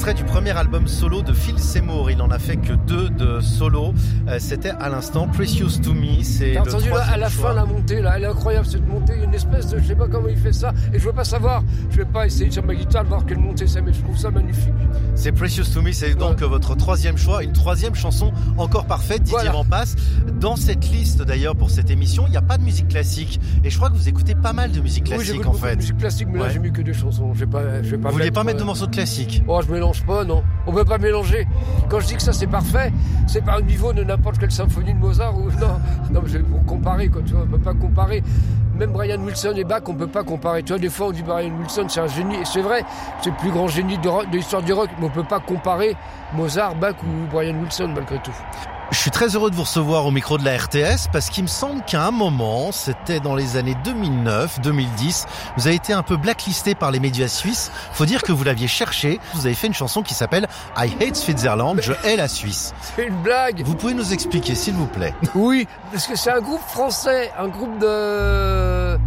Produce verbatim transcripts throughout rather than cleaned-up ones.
extrait du premier album solo de Phil Seymour. Il en a fait que deux de solo. Euh, c'était à l'instant Precious to Me. C'est T'as le entendu là, à la choix. fin la montée là, elle est incroyable cette montée. Il y a une espèce de, je sais pas comment il fait ça, et je veux pas savoir. Je vais pas essayer sur ma guitare de voir quelle montée c'est, mais je trouve ça magnifique. C'est Precious to Me, c'est donc ouais. votre troisième choix, une troisième chanson encore parfaite. Didier Voilà. Van Passe. Dans cette liste d'ailleurs pour cette émission, il n'y a pas de musique classique. Et je crois que vous écoutez pas mal de musique Oui, classique j'écoute en beaucoup de fait. musique classique, mais Ouais. là j'ai mis que des chansons. Je vais pas, je vais pas Vous vouliez mettre, pas mettre euh, de morceaux de classique? Oh, je mélange pas, non. On peut pas mélanger. Quand je dis que ça c'est parfait, c'est pas au niveau de n'importe quelle symphonie de Mozart ou non. Non, mais c'est pour comparer, quoi. Tu vois, on peut pas comparer. Même Brian Wilson et Bach, on peut pas comparer. Tu vois, des fois on dit Brian Wilson c'est un génie, et c'est vrai, c'est le plus grand génie de, rock, de l'histoire du rock, mais on peut pas comparer Mozart, Bach ou Brian Wilson malgré tout. Je suis très heureux de vous recevoir au micro de la R T S parce qu'il me semble qu'à un moment, c'était dans les années deux mille neuf deux mille dix, vous avez été un peu blacklisté par les médias suisses. Faut dire que vous l'aviez cherché. Vous avez fait une chanson qui s'appelle I Hate Switzerland, je hais la Suisse. C'est une blague. Vous pouvez nous expliquer, s'il vous plaît? Oui, parce que c'est un groupe français, un groupe de...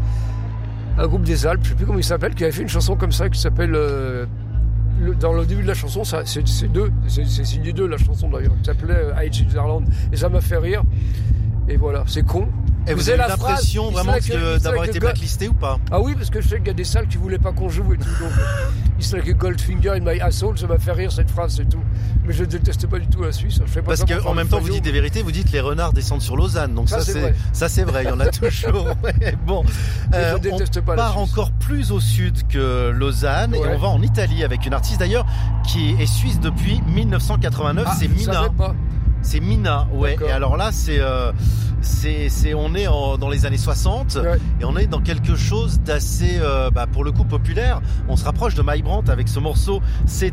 un groupe des Alpes, je sais plus comment il s'appelle, qui avait fait une chanson comme ça, qui s'appelle... Euh... Le, dans le début de la chanson, ça, c'est, c'est deux, c'est, c'est signé deux la chanson d'ailleurs, qui s'appelait euh, I Hate Switzerland, et ça m'a fait rire. Et voilà, c'est con. Et vous avez l'impression vraiment de, d'avoir été blacklisté ou pas? Ah oui, parce que je sais qu'il y a des salles qui voulaient pas qu'on joue et tout. Donc, it's like a Goldfinger in my asshole, ça m'a fait rire cette phrase, c'est tout. Mais je déteste pas du tout la Suisse. Je fais pas parce qu'en même temps, vous dites des vérités, vous dites les renards descendent sur Lausanne. Donc ça, ça, c'est, c'est, vrai. ça c'est vrai, il y en a toujours. Bon, euh, je déteste on pas part la Suisse. encore plus au sud que Lausanne, ouais. Et on va en Italie avec une artiste d'ailleurs qui est suisse depuis dix-neuf cent quatre-vingt-neuf, ah, c'est Mina. Pas. C'est Mina, ouais. D'accord. Et alors là, c'est, euh, c'est, c'est, on est en, dans les années soixante, ouais. Et on est dans quelque chose d'assez, euh, bah, pour le coup, populaire. On se rapproche de Mike Brandt avec ce morceau C'est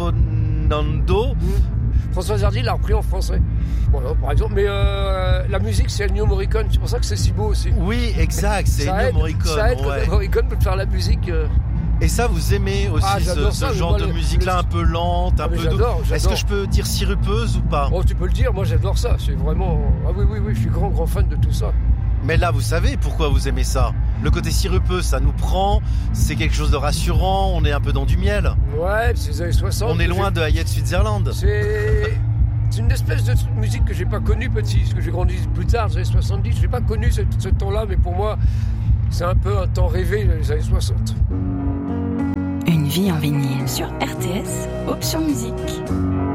Telefonando. Mmh. François Hardy l'a repris en français. Voilà, par exemple. Mais euh, la musique, c'est Ennio Morricone. C'est pour ça que c'est si beau aussi. Oui, exact. C'est Ennio Morricone. Ça aide ouais. quand Morricone peut faire la musique. Euh... Et ça, vous aimez aussi ah, ce, ce genre de musique-là, un peu lente, un ah, peu j'adore, douce. j'adore. Est-ce que je peux dire sirupeuse ou pas? Oh, tu peux le dire, moi j'adore ça. C'est vraiment... Ah oui, oui, oui, je suis grand, grand fan de tout ça. Mais là, vous savez pourquoi vous aimez ça? Le côté sirupeux, ça nous prend, c'est quelque chose de rassurant, on est un peu dans du miel. Ouais, c'est les années soixante. On est loin de I Hate Switzerland. C'est... C'est une espèce de musique que j'ai pas connue petit, parce que j'ai grandi plus tard, les années soixante-dix. J'ai pas connu ce, ce temps-là, mais pour moi, c'est un peu un temps rêvé, les années soixante. Une vie en vinyle sur R T S, option musique.